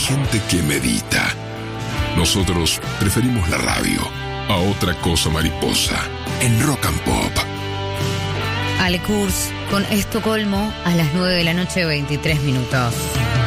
gente que medita. Nosotros preferimos la radio a otra cosa mariposa en Rock and Pop. Ale Kurz con Estocolmo a las 9 de la noche, 23 minutos.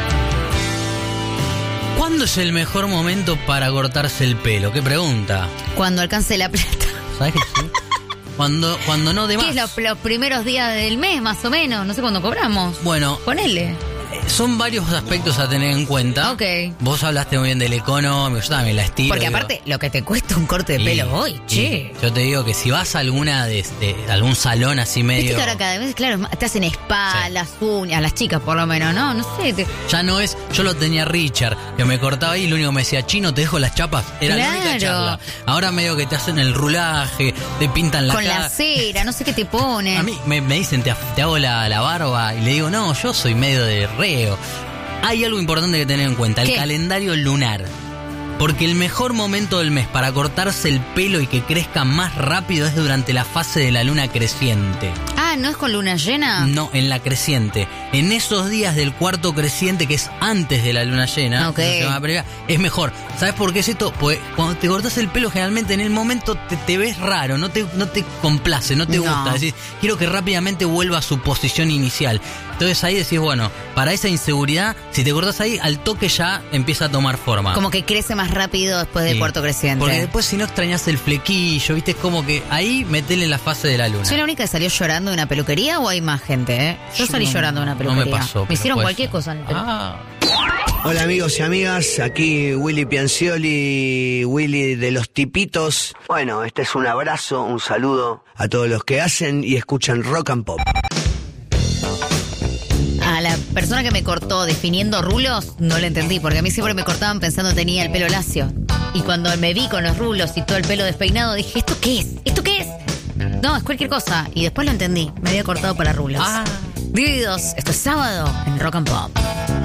¿Cuándo es el mejor momento para cortarse el pelo? ¿Qué pregunta? Cuando alcance la plata. ¿Sabes que sí? Cuando no de más. ¿Qué es los primeros días del mes, más o menos? No sé cuándo cobramos. Bueno, ponele. Son varios aspectos a tener en cuenta. Ok. Vos hablaste muy bien del económico, yo también la estiro. Porque aparte, lo que te cuesta un corte de pelo hoy, che. Yo te digo que si vas a alguna de algún salón así medio... Viste que ahora cada vez, claro, te hacen spa, sí, las uñas, las chicas por lo menos, ¿no? No sé. Ya no es... Yo lo tenía Richard, que me cortaba ahí y lo único que me decía, Chino, te dejo las chapas. Era la única charla. Ahora medio que te hacen el rulaje, te pintan la cara. Con la cera, no sé qué te ponen. A mí me dicen, te hago la barba, y le digo, no, yo soy medio de reo. Hay algo importante que tener en cuenta, el calendario lunar. Porque el mejor momento del mes para cortarse el pelo y que crezca más rápido es durante la fase de la luna creciente. Ah, ¿no es con luna llena? No, en la creciente. En esos días del cuarto creciente, que es antes de la luna llena, es mejor. ¿Sabes por qué es esto? Pues cuando te cortas el pelo, generalmente en el momento te ves raro, no te complace, no te gusta. Decís, quiero que rápidamente vuelva a su posición inicial. Entonces ahí decís, bueno, para esa inseguridad, si te cortas ahí, al toque ya empieza a tomar forma. Como que crece más rápido después del cuarto creciente. Porque después si no extrañas el flequillo, viste, es como que ahí metele la fase de la luna. ¿Soy la única que salió llorando de una peluquería o hay más gente, Yo salí llorando de una peluquería. No me pasó. Me hicieron cualquier cosa en el pelo. Hola amigos y amigas, aquí Willy Piancioli, Willy de los Tipitos. Bueno, este es un abrazo, un saludo a todos los que hacen y escuchan Rock and Pop. A la persona que me cortó definiendo rulos, no le entendí, porque a mí siempre me cortaban pensando que tenía el pelo lacio. Y cuando me vi con los rulos y todo el pelo despeinado, dije, ¿esto qué es? ¿Esto qué es? No, es cualquier cosa. Y después lo entendí, me había cortado para rulos. Divididos, esto es sábado en Rock and Pop.